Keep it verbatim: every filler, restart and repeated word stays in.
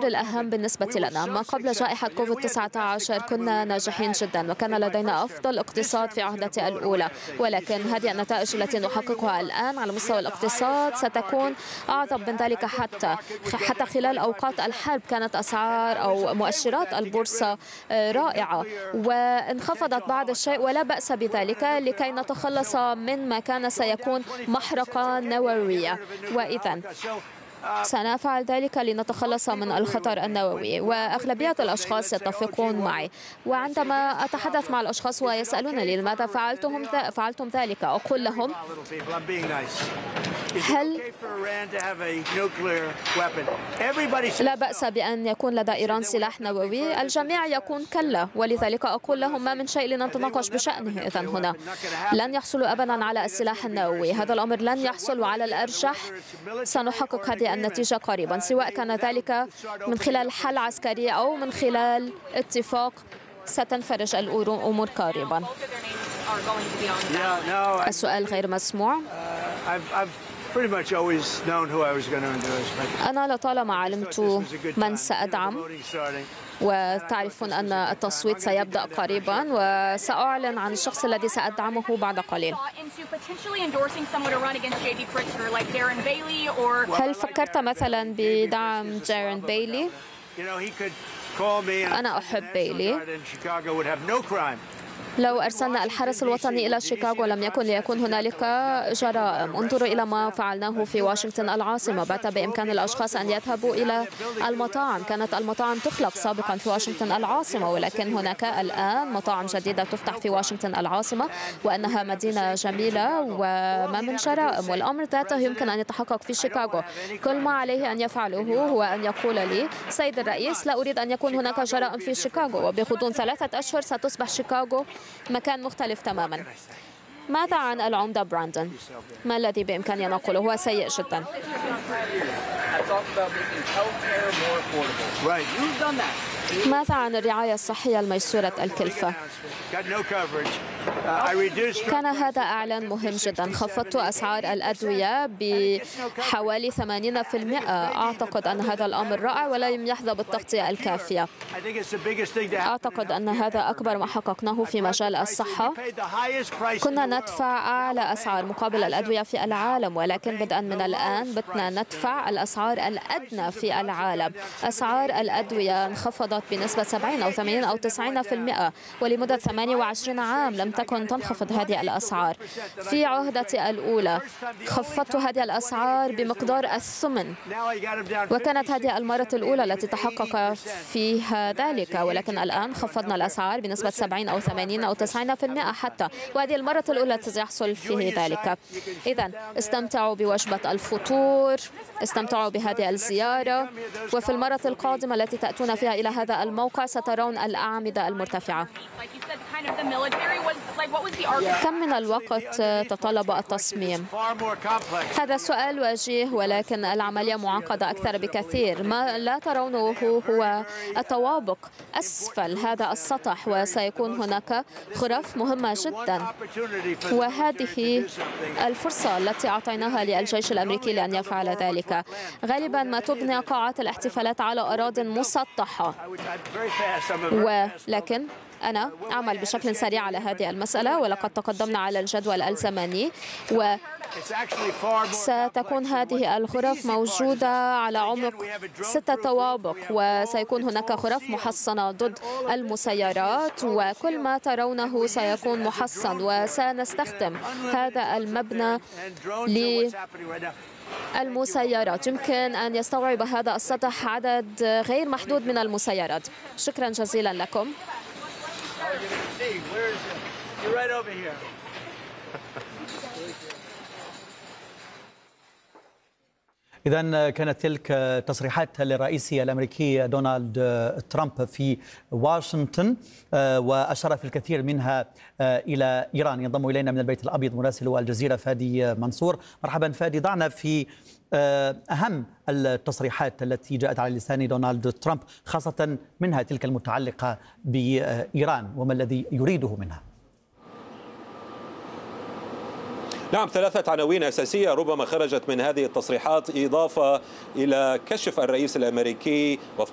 الأمر الأهم بالنسبة لنا. ما قبل جائحة كوفيد تسعة عشر كنا ناجحين جدا وكان لدينا أفضل اقتصاد في عهدتي الأولى، ولكن هذه النتائج التي نحققها الآن على مستوى الاقتصاد ستكون أعظم من ذلك. حتى حتى خلال أوقات الحرب كانت أسعار أو مؤشرات البورصة رائعة وانخفضت بعض الشيء، ولا بأس بذلك لكي نتخلص من ما كان سيكون محرقة نووية، وإذا سنفعل ذلك لنتخلص من الخطر النووي. وأغلبية الأشخاص يتفقون معي، وعندما أتحدث مع الأشخاص ويسألونني لماذا فعلتم فعلتم ذلك أقول لهم: هل لا بأس بأن يكون لدى إيران سلاح نووي؟ الجميع يقول كلا، ولذلك أقول لهم ما من شيء لنتناقش بشأنه. إذن هنا لن يحصلوا أبدا على السلاح النووي، هذا الأمر لن يحصل، وعلى الأرجح سنحقق هذه النتيجة قريبا، سواء كان ذلك من خلال حل عسكري أو من خلال اتفاق ستنفرج الأمور قريبا. السؤال غير مسموع. أنا لطالما علمت من سأدعم، وتعرفون أن التصويت سيبدأ قريبا وسأعلن عن الشخص الذي سأدعمه بعد قليل. هل فكرت مثلا بدعم دارين بايلي؟ أنا أحب بايلي. لو أرسلنا الحرس الوطني إلى شيكاغو لم يكن ليكون هنالك جرائم. انظروا إلى ما فعلناه في واشنطن العاصمة، بات بإمكان الأشخاص أن يذهبوا إلى المطاعم. كانت المطاعم تغلق سابقا في واشنطن العاصمة، ولكن هناك الآن مطاعم جديدة تفتح في واشنطن العاصمة، وأنها مدينة جميلة وما من جرائم، والأمر ذاته يمكن أن يتحقق في شيكاغو. كل ما عليه أن يفعله هو أن يقول لي: سيد الرئيس، لا أريد أن يكون هناك جرائم في شيكاغو، وبغضون ثلاثة أشهر ستصبح شيكاغو مكان مختلف تماما. ماذا عن العمدة براندون؟ ما الذي بإمكاني أن أقوله؟ هو سيء جدا. ماذا عن الرعاية الصحية الميسورة الكلفة؟ كان هذا إعلان مهم جدا. خفضت أسعار الأدوية بحوالي ثمانين بالمئة. أعتقد أن هذا الأمر رائع ولم يحظى بالتغطية الكافية. أعتقد أن هذا أكبر ما حققناه في مجال الصحة. كنا ندفع أعلى أسعار مقابل الأدوية في العالم، ولكن بدءا من الآن بدنا ندفع الأسعار الأدنى في العالم. أسعار الأدوية انخفضت بنسبة سبعين أو ثمانين أو تسعين بالمئة، ولمدة ثمانية وعشرين عام لم تكن تنخفض هذه الأسعار. في عهدتي الأولى خفضت هذه الأسعار بمقدار الثمن، وكانت هذه المرة الأولى التي تحقق فيها ذلك، ولكن الآن خفضنا الأسعار بنسبة سبعين أو ثمانين أو تسعين بالمئة حتى، وهذه المرة الأولى التي يحصل فيه ذلك. إذن استمتعوا بوجبة الفطور، استمتعوا بهذه الزيارة، وفي المرة القادمة التي تأتون فيها إلى هذا الموقع سترون الأعمدة المرتفعة. كم من الوقت تطلب التصميم؟ هذا سؤال وجيه، ولكن العملية معقدة أكثر بكثير. ما لا ترونه هو الطوابق أسفل هذا السطح، وسيكون هناك غرف مهمة جدا، وهذه الفرصة التي أعطيناها للجيش الأمريكي لأن يفعل ذلك. غالبا ما تبنى قاعات الاحتفالات على أراضٍ مسطحة، ولكن أنا أعمل بشكل سريع على هذه المسألة، ولقد تقدمنا على الجدول الزمني، وستكون هذه الغرف موجودة على عمق ستة طوابق، وسيكون هناك غرف محصنة ضد المسيرات، وكل ما ترونه سيكون محصن، وسنستخدم هذا المبنى للمسيرات. يمكن أن يستوعب هذا السطح عدد غير محدود من المسيرات. شكرا جزيلا لكم. إذن كانت تلك تصريحات للرئيس الأمريكي دونالد ترامب في واشنطن، وأشار في الكثير منها إلى إيران. ينضم إلينا من البيت الأبيض مراسل الجزيرة فادي منصور. مرحبا فادي، ضعنا في أهم التصريحات التي جاءت على لسان دونالد ترامب، خاصة منها تلك المتعلقة بإيران وما الذي يريده منها. نعم، ثلاثة عناوين أساسية ربما خرجت من هذه التصريحات، إضافة إلى كشف الرئيس الأمريكي